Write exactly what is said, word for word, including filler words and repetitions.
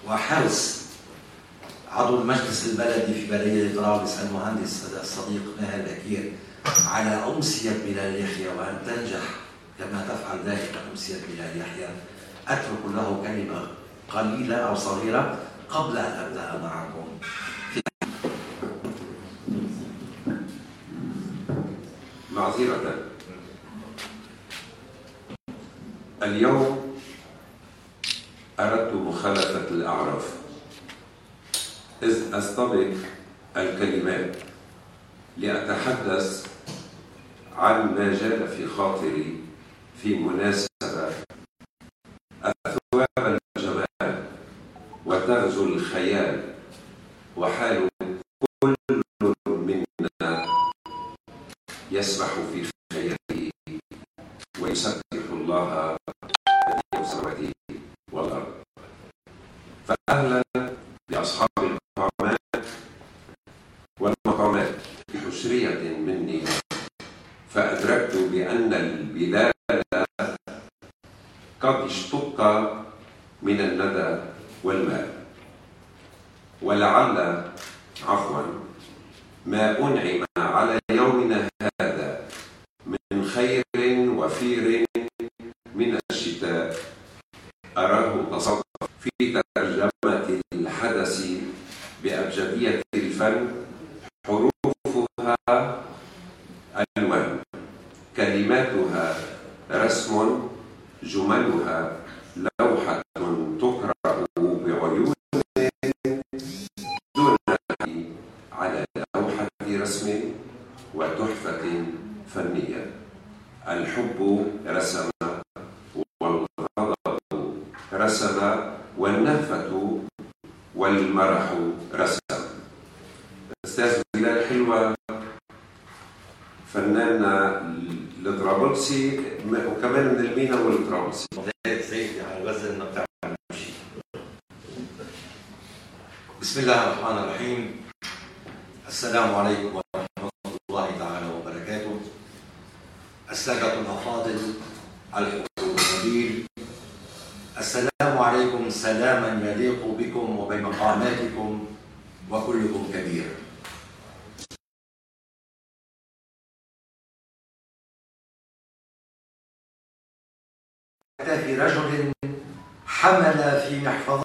وحرص عضو المجلس البلدي في بلدية طرابلس المهندس الصديق ماهر بكير على أمسية بلال يحيى وأن تنجح كما تفعل ذلك أمسية بلال يحيى، أترك له كلمة قليلة أو صغيرة قبل أن أبدأ معكم. معذرة، اليوم أردت مخالفة الأعراف إذ أستبق الكلمات لأتحدث عن ما جال في خاطري في مناسبة أثواب الجمال وتغزو الخيال، وحال كل منا يسبح في خياله ويسبح الله بديع السماوات والأرض. فأهلا بأصحاب القامات والمقامات بأسرية مني، فأدركت بأن البلاد قد اشتق من الندى والماء، ولعل عفوا ما أنعم على يومنا هذا من خير وفير من الشتاء أراه تصدق في ترجمة الحدث بأبجدية الفن، حروفها ألوان، كلماتها رسم، جملها لوحة تقرأ بعيون دون على لوحة رسم وتحفة فنية. الحب رسم، والغضب رسم، والنهفة والمرح رسم. أستاذ بلال حلوة فنان الطرابلسي وكمان من المينا والطرابلسي. زيت على الوزن ما بتعمل شيء. بسم الله الرحمن الرحيم. السلام عليكم ورحمة الله تعالى وبركاته. السادة الأفاضل، الحضور الجليل، السلام عليكم سلاما يليق بكم وبمقاماتكم وكلكم كبير. في رجل حمل في محفظته